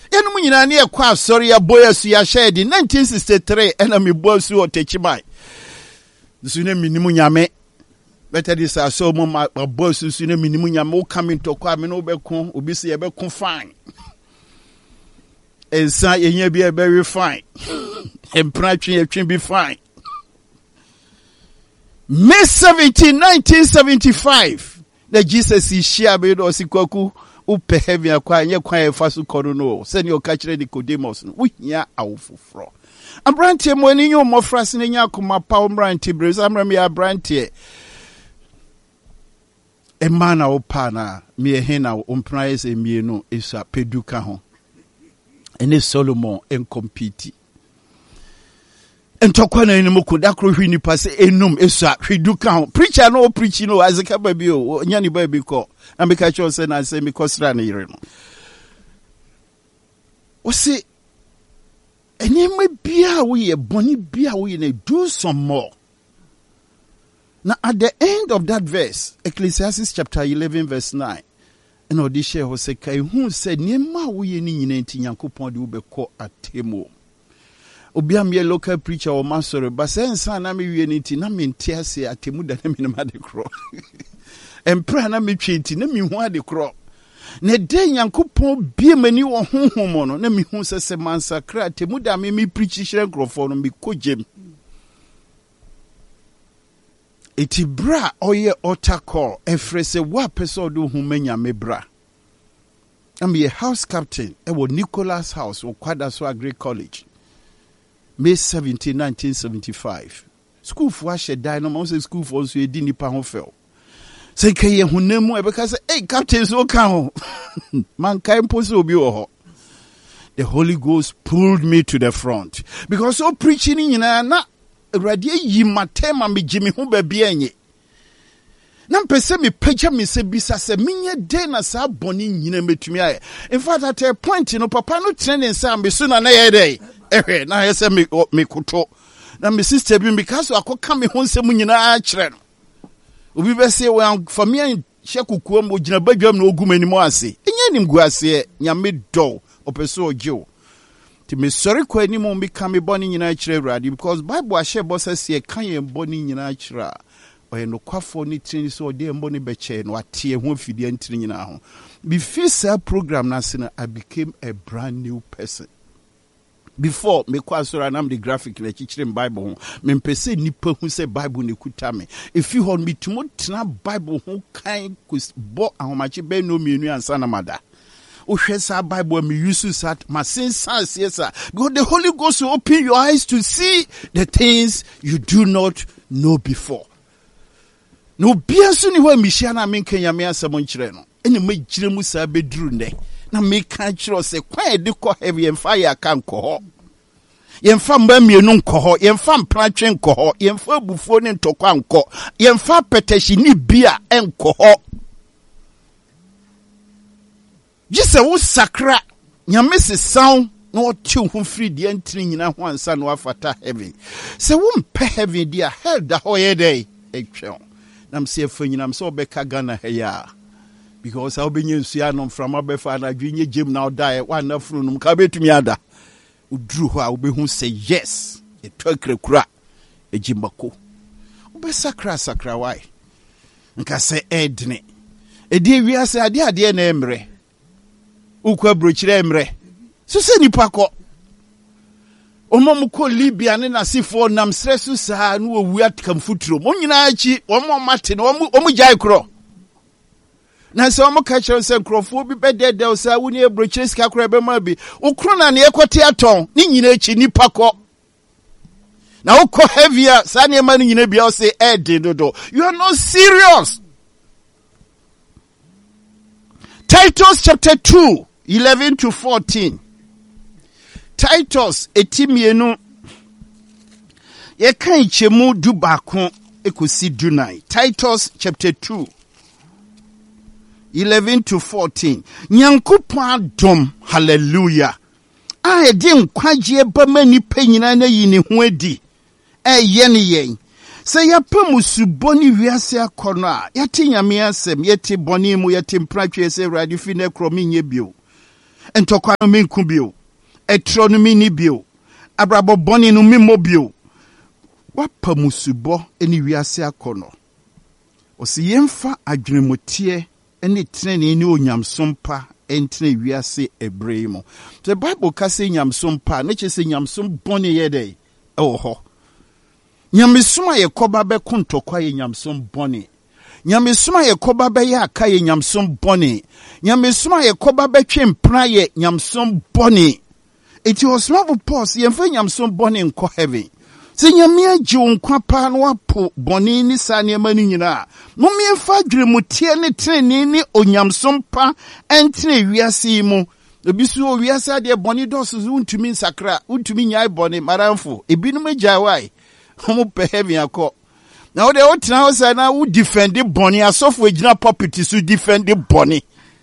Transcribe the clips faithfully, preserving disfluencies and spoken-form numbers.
Enu mu nyina ne ekwa asori ya boya su ya shedi nineteen sixty-three ena mi bo su otechimai. Su ne minimu nyame. Better this I saw my boss who seen a minimum more coming to Kwame no becon, will be see a becon fine. And say ye be a very fine. And practically it can be fine. May seventeenth, nineteen seventy-five. The Jesus is share bed or sikoku, upe heavy a quiet, ye quiet fasu corono. Send your catch Nicodemus. We ya out for fraud. And Branty, when you more frassin in Yakuma Power Branty, Brazamra, me a Branty. E mana opana me hena umpraise e mienu isa peduka ho ene Solomon en compete entokwa na ene moko da kro hwi nipa se enum isa hwiduka ho preacher no preach no azeka ba bi o nya ni ba bi ko na me ka cho se na se me kosra na yire no o se ene me bia wo ye boni bia wo ye na do some more. Now, at the end of that verse, Ecclesiastes chapter eleven, verse nine, and Odisha Hosekai, who said, Nema we ni nenti Yankupon de Ubeko atemo. Obiam ye local preacher or master, but saying, Son, I mean, we need na mean tears atemu than I mean, mad crow. And pray na me chinti, na me why the crop. Ne day Yankupon be many or home homono, na me who says a man sacra, temuda me me preach shrink me kojim. Iti bra oye otakor efrese wa peso do humenya mebra. I'm a house captain ewo Nicholas House or Kwadaso Agri College. May seventeenth, nineteen seventy-five. School for she dynamo say school for so edi nipa ho fel. Say keye hunemu e because hey captain so kan ho. Man kan pose obi wo ho. The Holy Ghost pulled me to the front because so preaching in na Radia yi matema mi jimi hu baby enye. Na mpese mi peja mi se bisa se minye de na sa boni nyina metumi aye. In fact at a point no papa no training sa me so na na ye dey. Eh na ye se me me koto. Na me sister bi because akoka me hu nsem nyina a kire no. Obi be se we for me hye kukuo mo gina badwam na ogumani mo ase. Enye nim gu ase nyame do opeso ogyo. Ti me sorry ko ani mo bi ka me boni nyina kire Awurade because Bible ahye bo sese e kan ye boni nyina kire oye no kwafo ni trini so de mboni beche no atie ho afidie ntiri nyina ho before sa program na se I became a brand new person. Before me kwa sora na the graphic le chichire Bible ho me mpese nipa hu se Bible ne kuta me if you hold me to mo tena Bible ho kan kus bo ahomache be no mienu ansa na mada Ushesa Bible me use that my sense yes sir because the Holy Ghost will open your eyes to see the things you do not know before. No biasu ni wa mishia na me kan yame asamo nkire no ene ma gire mu sa beduru ne na me kan kire se kwa e de ko heavy and fire kan ko ho yemfa mba mienu nko ho yemfa mpratwe nko ho yemfa bufuo ne ntokwa nko yemfa peteshi ni bia enko ho Jise wo sakra nyame se sound no tu hu free de antri nyina ho ansa no afata heaven se wo mpe heaven dia hell da ho ye dey etwe nam se afanyina so obeka Ghana heya because how be nsuya no from abefa na dwenye gem na odai wa na furu num ka betumi ada uduru ho a obehu say yes etwa krakura ejimbako obe sakra sakra why nka se edne edi wi ase ade ade na emre ukwa brochire emre so se nipa ko omom ko Libya ne nasifo nam sresu sa no owu atkam futuro mo nyina achi omo mate no omo jai kro na se omo ka kire se krofo bi bedede sa woni ebrochire sika kro be ma bi ukro na ne ekote aton ni nyina achi nipa ko na ukọ heavier sa ne ma ni nyina bia o se ed dodo you are not serious. Titus chapter two, eleven to fourteen. Titus etimienu ye kan chemu du bakon ekosi dunai. Titus chapter two, eleven to fourteen. Nyankopon adom hallelujah. A edi nkwaje ba mani panyina na yi ne ho adi. E ye ne yen. Se ya pamusu boni wiase akono a yate nyame asem yate boni mu yate mpratwe se Awurade fi na kromi nye bio Entokwa no menku bio. Etro no mini bio. Abrabo boni no mimo bio. Wapa musubo eni wiase akono. Osi yemfa adwenemotie eni trene ni onyamsompa entene wiase ebremo. The Bible ka say nyamsompa, na che say nyamsom boni yede. Oh ho. Nyamesuma ye koba be kontokwa ye nyamsom boni. Nyamesuma ye koba be ya aka ye nyamsom boni. Nyamesuma ye koba be twempra ye nyamsom boni. Eti osma pause ye mfa nyamsom boni nko heaven. Se nyamia ji nkwa pa no apo boni ni sa ne mani nyina. Mo me mfa dweremutie ne trene ni onyamsom pa entene wiase mu. Obisu o wiase ade boni dosu untumi nsakra, untumi nyai boni maramfo. Ebinum agawai. Homo pe heaven akọ. Now the old house and now would defend the bonnie as software general property to defend the bonnie.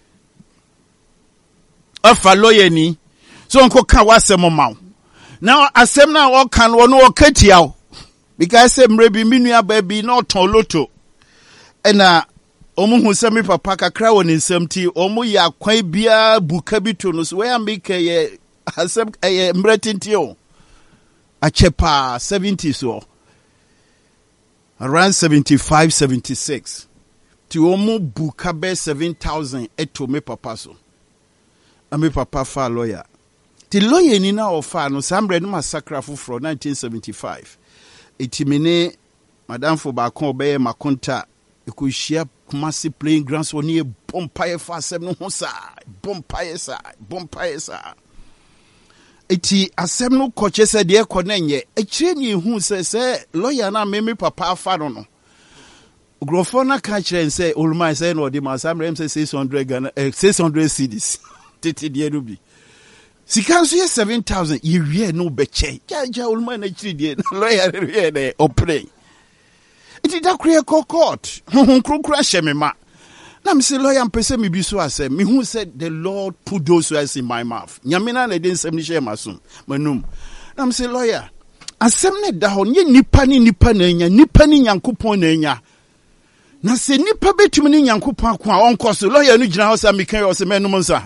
A lawyer ni so uncle can was a mouth. Now as them now all can one or cut you because some maybe minia baby not on lotto. And uh omu who send me papa crown in some tea, omu ya quite beer bukabitonus where make a as a mretin tio a chepa seventy so. Around seventy-five, seventy-six. To omo bukabe seven thousand eto me papa so. A me papa fa lawyer. The lawyer ni na ofa no sambre no massacre from nineteen seventy-five. Itimine madam for bakon obeye makonta ekuhia Kumasi playing grounds woni e bompaye fa asem no ho sa. Bompaye sa, bompaye sa. Eti asem no koche se de ekọ nye ekire ni hu se se lawyer na meme papa afa no no grofo na ka kire se oluma se no de ma samrem se six hundred Ghana eh, six hundred cedis tete de no bi sika so ye seven thousand ye wie no beche ja ja oluma na kire de lawyer wie de opre eti da kure court hu krokra hye na me say lawyer mpese me bi so asem me who said the Lord put those words in my mouth nyamina na den sem ni share masum manum na me say lawyer asem ne da ho nye nipa ni nipa na nya nipa ni nyankopon na nya na se nipa betumi ni nyankopon akwa onko so lawyer no gina house me kan yo se menum nsa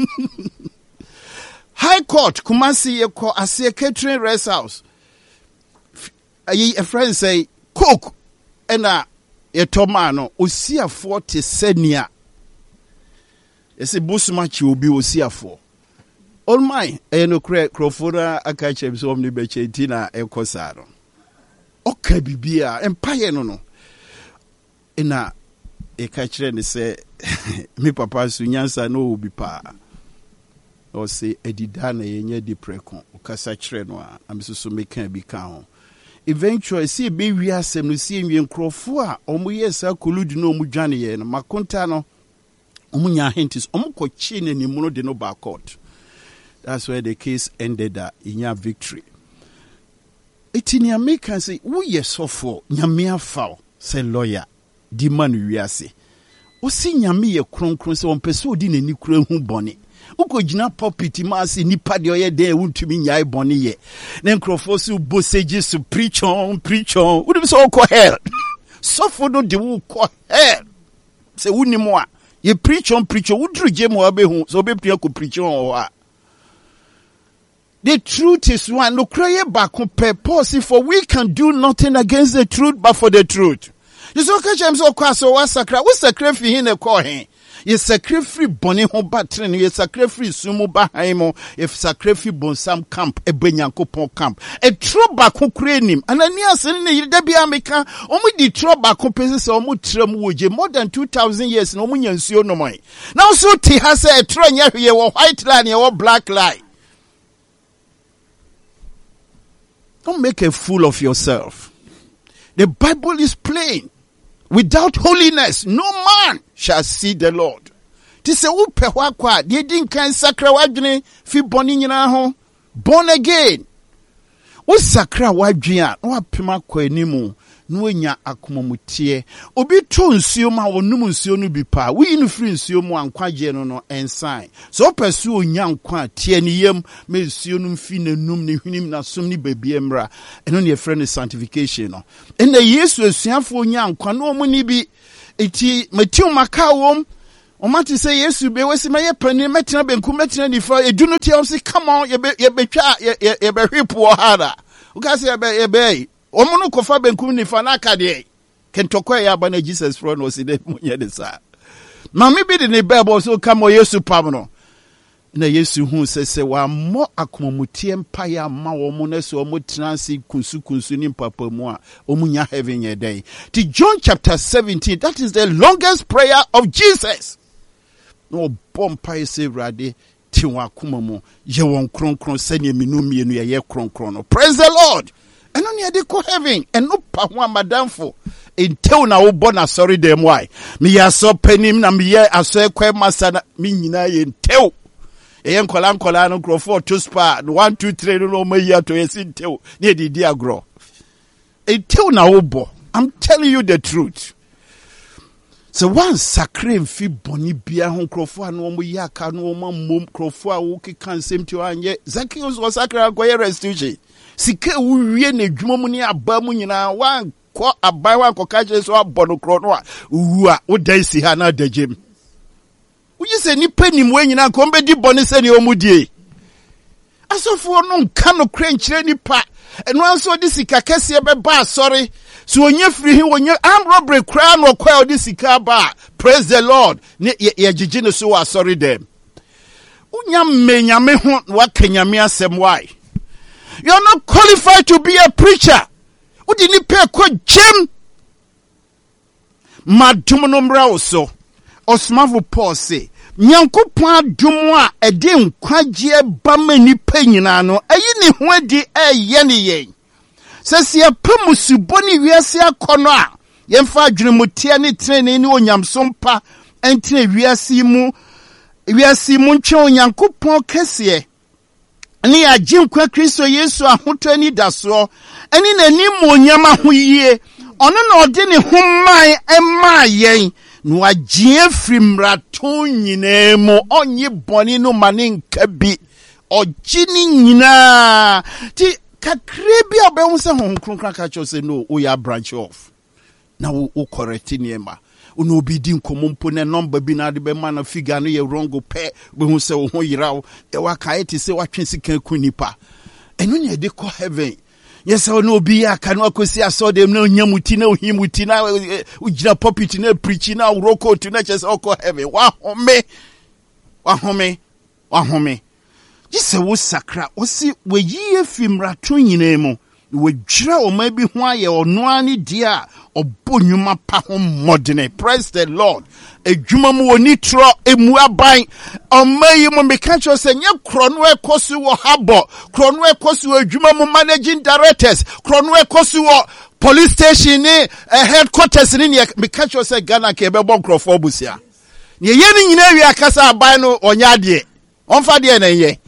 High Court Kumasi ye ko ase catering rest house a friend say cook and a Etomano, Osia forty senia. It's a busmachi will be Osia for. All my eno crack crofora a catch him so many bechetina e cosaro. Okay, bibia, empire no no. Ena a catcher and say, me papa sunyansa no will be pa. Or say, Edidana ye di precon, or Casachrenwa, I'm so making be count. Eventually, see baby asem no see me nkrofo a omo yesa koludi no mu dwane ye no makonta no omo nya hints omo kochi na nimu no de no back court. That's where the case ended that in your victory. Etini American say wo yesofo nyame afa say lawyer di man wiase o si nyame ye kronkron se on pese odi na ni kura hu bone uko gina pulpit ma se nipa de oye de wuntumi nyai bone ye na nkrofo se boseji su preach on preach on wo dem so ko hell sofo no de wo ko hell se wuni mo a ye preach on preach on wudru je mo abehu so be pia ko preach on o a. The truth is one. No cry back purpose for we can do nothing against the truth but for the truth. You so catch him so cross so what sacra what sacrifice in a call him. You sacrifice bonny home battery, you sacrifice sumo bahaimo, if sacrifice bonsam camp, a benyanko camp. A true back who create him, and a near sending the Biamica, only the trouble back compensates or much more than two thousand years, no money and so no money. Now so T has a tronya here or white line or black line. Don't make a fool of yourself. The Bible is plain. Without holiness, no man shall see the Lord. This is upe wakwa. They didn't can sakra wadjine fi boni nyina ho. Born again. O sakra wadjine wa pima kwa nimu. Nwenya akumamutie. Obi to nsuo ma wonum nsuo no bi pa. Wi no free nsuo mu ankwaje no no ensign. So pesu onya nkwa tie ne yam me nsuo no mfi nanum ne hwenim na som ne babie mra. Eno ne friend sanctification no. Ena Yesu asuafo onya nkwa no mu ni bi eti matiu maka wom Omati say yes, you be wesi ma ye pani metina benku metina nifa e do no tia say come on ye be ye betwa ye ye be hwepo hara. Uka say ye be ye be omo no kofa benku nifa na aka de kentokwa ya ba na Jesus fro no si de munye de sa. Ma me bi de ne Bible so come o Yesu pam no. Na Yesu hu se se wa mo akomomutie mpa ya ma wo mo na so mo transi kunsu kunsu ni papa mu a omunya heaven ye day. To John chapter seventeen, that is the longest prayer of Jesus. No bompa ese rade ti wa kuma mu ye won kronkron sene minu mienu ye ye kronkron no. Praise the Lord. And on ye de ko heaven and no pa ho amadamfo until na wo bona sorry dem why me ya so panim na me ye aso ekwa masa na me nyina ye ntew e nkola nkola no crofo to spa one two three no ma ye to ye ntew na di di agro until na wo bo. I'm telling you the truth. So one sacred fi boni bia ho crofo anu mo ye aka no mo mom crofo a wo kikan sem ti anye Zacchaeus was sacred akoye restitution sike wo wie na dwuma mu ni aba mu nyina wan ko abai wan ko ka je so abono kro no a wu a wo dan si ha na dajem wo yi se ni panim we nyina ko mbedi boni se ni omudie asofo no nka no kra nkyire ni pa eno anso di sika kese be ba sorry so onye free hi onye am robbery kra no kwa odi sika ba. Praise the Lord. Ne ye gigi no so sorry them unya menya me ho wa kanyame asem why you're not qualified to be a preacher. Udi ni pe ko gem madum no mra oso osmavo Paul say nyankopon adum a ede nkwagye ba mani pa nyina no ayi ne ho adi eye ne yen sese pamusu boni wiase akono a yemfa adwenemutia ne trene ne onyamsompa entine wiase mu wiase mu ntwe onyankopon kese ani ajinkwa Kristo Yesu ahoto ani daso ani nani mo onyama ho yie ono na ode ne homman ema yen no agye frimrato nyinemu onye boni no mane nka bi ogini nyina ti kakrebi obehun se hon kronkran ka cho se no o ya branch off na wo correct niema ono obi di nkomompo ne number bi na de be man figure no ye wrong pe behun se wo ho yirawo e wa ka eti se wa twen sika kunipa eno ne de ko heaven yes ono obi ya ka no akosi aso dem na onyamuti na ohimuti na ujira pulpit na preach na roko to na chese oko heaven wa home wa home wa home jise wo sakra osi we yie fimrato nyinemu we dwira o ma bi ho aye ono ani dia obonwuma pa ho modene. Praise the Lord. Edwuma mu oni tro emu aban omayi mo meka cho se nye krono ekosu wo habo krono ekosu edwuma mu managing directors krono ekosu wo police station ni uh, headquarters ni meka cho se Ghana ke be bon krofo busia ne ye ni nyina wi akasa aban no onya de onfa de na ye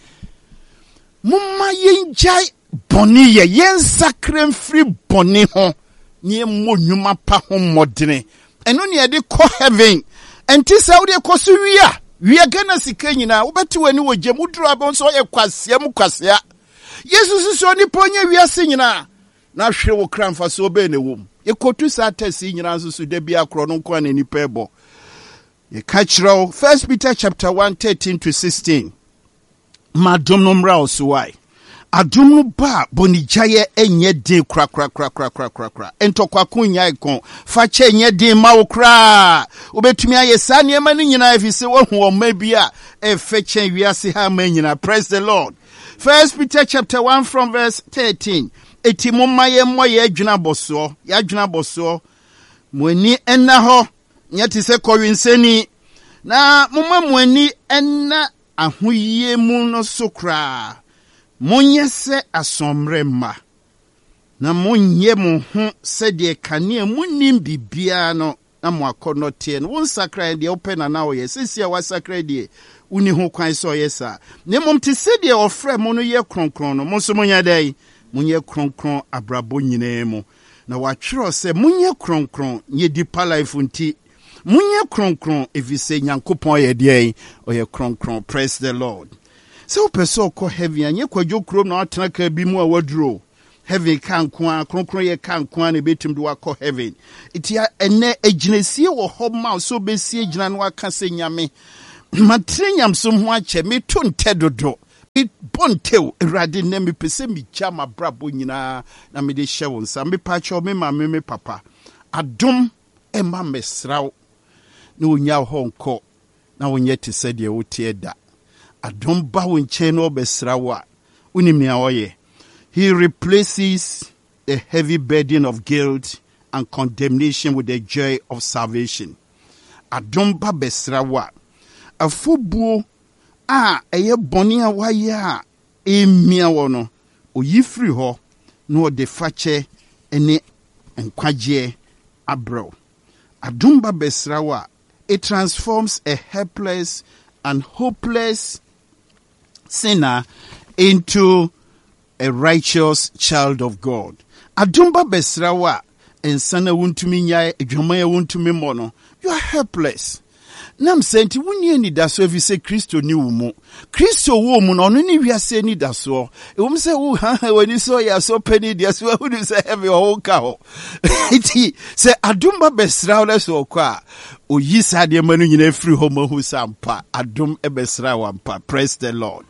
mumma yenjai boni ye yen sacred free boni ho ni mo nwuma pa ho modene eno ne de ko heaven enti saudi ekosu wia wia Ghana sika nyina wobeti wani wogem uduru abon so ye kwasea mu kwasea Yesu siso ni ponye wia se nyina na hwe wo kramfa so be ne wom ye kotu sa tesi nyina nso so da bia kro no nko na ni pebo ye ka kiro First Peter chapter one thirteen to sixteen madom no mra oswai adum no ba bonijaye enye din kra kra kra kra kra kra kra entokwa kunya ikon fa che enye din ma wo kra obetumi ayesa ne ma ni nyina efise wo hu o ma bia e fe chen wiase ha ma nyina. Praise the Lord. First Peter chapter one from verse thirteen eti momma ye moye adwuna boso ya adwuna boso moani enna ho nyati se kowenseni na momma moani enna ahoyie mu no sokra monye se asomre ma na monye mo ho se de kane munim bibia no na mo akono tie no won sakra de open na na oye sisia wa sakra de uni ho kwan so yesa ne mom te se de ofre mo no ye kronkron no mo so monya dai monye kronkron abrabo nyina mu na wa twiro se monye kronkron ye deeper life nti monye kronkron evise nyankopon ye de oye kronkron. Praise the Lord. So person ko heavy anye kwadwo krom na atena ka bi mu a waduro heaven kan kwa kronkron ye kan kwa ne betum do akọ heaven itia ene aginesie wo ho ma so besie gina no aka se nyame matrenyam so ho ache me to ntedodo mi bontew erade ne me pese mi chama brabo nyina na me de hye won sa me pa cho me ma me me papa adom e ma mesraw na onya ho nko na wonye te se de wote da adom ba won che no besraw a unim ne awoye. He replaces the heavy burden of guilt and condemnation with the joy of salvation. Adomba besrawa. Afubuo a eye boni a waye a emia wono. Oyifri ho no de fache ene enkwagye abro. Adomba besrawa. It transforms a helpless and hopeless sinner into a righteous child of God. Adumba besrawa ensana wuntumi nyae adwamaya wuntumi mono. You are helpless. Nam senti wunye ni daso evi se Kristo ni wumu. Kristo wo mu no no ni wiase ni daso. E wum se wo ha wani so ya so peni dia so hu ni se heavy o ka ho. Iti se adumba besrawa le so kwa. Oyi sa de manu nyina free ho ma hu sampa. Adum e besrawa mpa. Praise the Lord.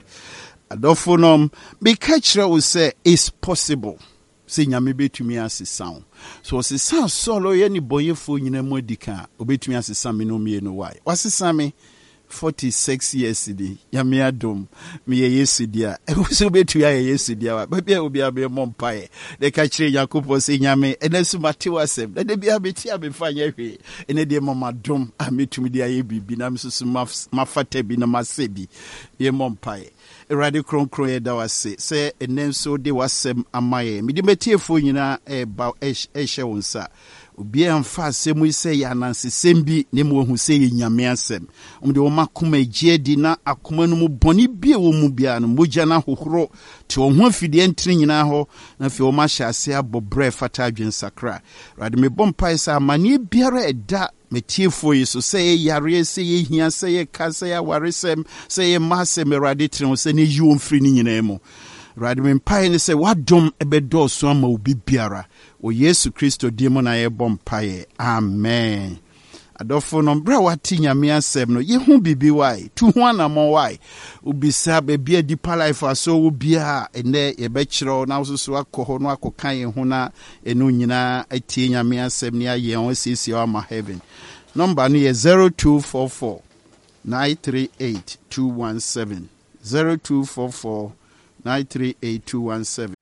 Adofonom be catcher will say it's possible. Say nyame betumi asesa. So asesa solo ye ni boyefo nyina modika obetumi asesa me no me no why. Wasesa me forty-six years di nyame adom me ye yesu dia. E so betumi aye yesu dia wa. Ba bia obi abe mompae. De catcher Yakobo say nyame enesu mate wasem. De bia beti abefa nya hwe. Ene de mama dom ametumi dia ye bibi na msusu mafata bi na masebi. Ye mompae. Erade kronkron ye da wase se enenso de wasem amaye midi metiefo nyina e ba ehye wonsa obi amfa asemu ise ya nanse sembi ne mo hu se ye nyame asem umde wo makoma egie di na akoma no mu boni bie wo mu bia no mogya na hohoro te wo ho afide entri nyina ho na fi wo ma hye ase abobre fata adwen sakra rade me bompa isa amane biara eda metiefo yi so say yare say ye hia say ye ka say waresem say ye masem erade tren say ne yi omfri ni nyina mu rade me pai ne say wadom ebedo so ama obi biara o Yesu Kristo di mo na ye bompae amen. Adofo no bra wati nyame asem no ye hu bibi wai tu hu anamo wai ubisa be bia deeper life aso wo bia ene ye be kiro na so so akọ no akokan ye hu na enu nyina atie nyame asem ne aye on sisi o ma heaven. Number no ye zero two four four nine three eight two one seven zero two four four nine three eight two one seven.